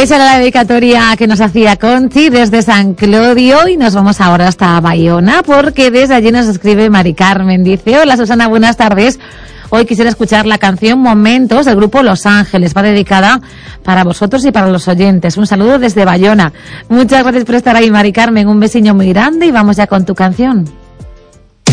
Esa era la dedicatoria que nos hacía Conchi desde San Clodio y nos vamos ahora hasta Bayona porque desde allí nos escribe Mari Carmen. Dice, hola Susana, buenas tardes. Hoy quisiera escuchar la canción Momentos del grupo Los Ángeles. Va dedicada para vosotros y para los oyentes. Un saludo desde Bayona. Muchas gracias por estar ahí, Mari Carmen. Un besiño muy grande y vamos ya con tu canción.